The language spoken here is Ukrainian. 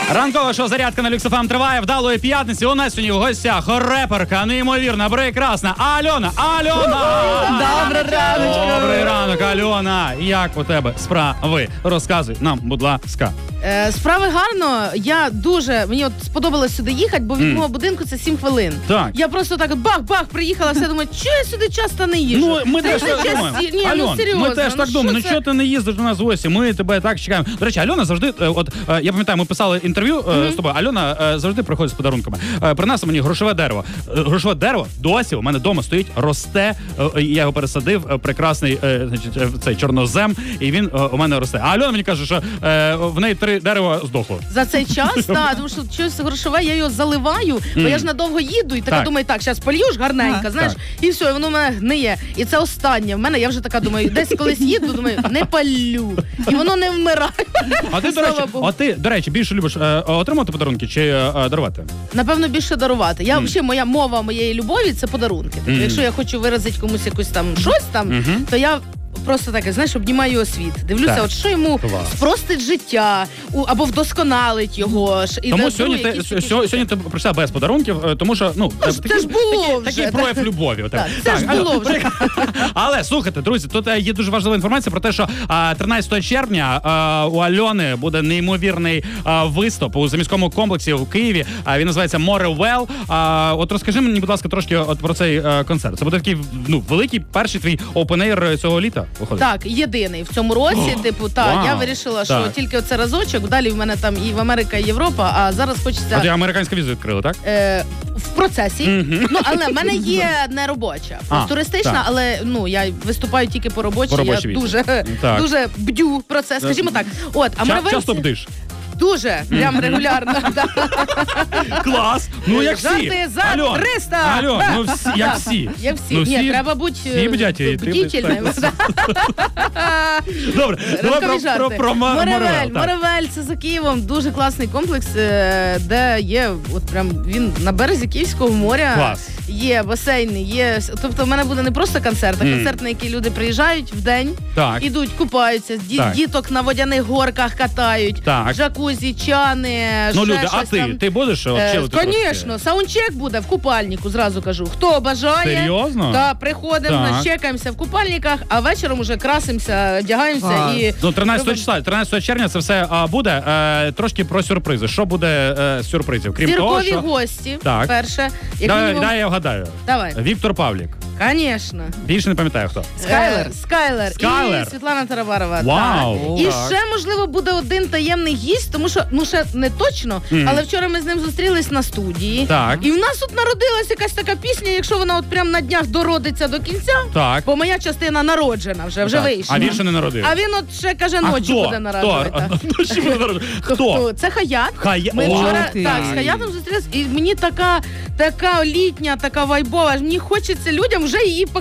Ранкова шоу «Зарядка» на Люкс ФМ триває вдалої п'ятниці. У нас сьогодні в гостях реперка, неймовірна, прекрасна Альона. Добрий раночок. Добрий ранок, Альона. Як у тебе справи? Розказуй нам, будь ласка. Справи гарно. Мені от сподобалось сюди їхати, бо від мого будинку це 7 хвилин. Так. Я просто так бах-бах приїхала, все думаю, що я сюди часто не їжджу. Ну, ми теж так думаємо. Ні, Альон, серйозно. ми теж так думаємо. Ну, чого ти не їздиш до нас в гості? Ми тебе так чекаємо. До речі, Альона завжди, я пам'ятаю, ми писали інтерв'ю з тобою. Альона завжди приходить з подарунками. Принесла мені грошове дерево. Грошове дерево досі у мене вдома стоїть, росте. Я його пересадив, прекрасний цей чорнозем, і він у мене росте. А Альона мені каже, що в неї 3 дерева здохло. За цей час, так, тому що щось грошове, я його заливаю, бо я ж надовго їду, і така думаю, так, зараз полью ж гарненько, знаєш, і все, і воно в мене гниє. І це останнє. В мене, я вже така думаю, десь колись їду, думаю, не палю. І воно не вмирає. А ти, до речі, більше любиш отримати подарунки чи дарувати? Напевно, більше дарувати. Я взагалі, моя мова моєї любові – це подарунки. Тобто, якщо я хочу виразити комусь якусь там щось там, то я просто таке, знаєш, обнімаю його світ. Дивлюся, от що йому спростить життя, або вдосконалить його. Тому сьогодні ти прийшла без подарунків, тому що, це ж було вже. Такий прояв любові. Це ж було вже. Але, слухайте, друзі, тут є дуже важлива інформація про те, що 13 червня у Альони буде неймовірний виступ у заміському комплексі в Києві. Він називається Моревел. От розкажи мені, будь ласка, трошки про цей концерт. Це буде такий, великий перший твій опен-ейр цього літа? Виходить. Так, єдиний в цьому році. Я вирішила, що тільки оце разочок. Далі в мене там і в Америка, і Європа, а зараз хочеться... А ти американську візу відкрили, так? В процесі. Але в мене є не робоча. Туристична, але я виступаю тільки по робочій. Я дуже бдю про це, скажімо так. Часто бдиш? Дуже, прям регулярно. Клас! Ну, як всі. Жарти за 300! Альон, як всі. Ні, треба бути бдітельним. Добре, давай про Моревел. Моревел – це за Києвом дуже класний комплекс, де є, от прям він на березі Київського моря. Клас. Є басейни, є. Тобто в мене буде не просто концерт, а концерт, на який люди приїжджають в день, ідуть, купаються, діток на водяних горках катають, джакузі, чани, люди, а ти будеш чилити? Звісно, саундчек буде в купальнику, зразу кажу. Хто бажає, серйозно? Приходимо, чекаємося в купальниках, а вечором уже красимося, одягаємося і... 13 червня це все буде. Трошки про сюрпризи. Що буде з сюрпризів? Крім того, що... гості, перше. Дай я вгадаю. Давай. Віктор Павлік. Звісно. Більше не пам'ятаю, хто. Скайлер. І Світлана Тарабарова. Вау. І ще, можливо, буде один таємний гість, тому що, ще не точно, але вчора ми з ним зустрілись на студії. Так. І в нас тут народилась якась така пісня, якщо вона от прям на днях дородиться до кінця, бо моя частина народжена, вже вийшла. А він ще не народив. А він от ще, каже, ночі буде народжувати. Хто? Це Хаят. Ми вчора з Хаятом зустрілись, і мені така літня, така вайбова, мені хочеться людям вже її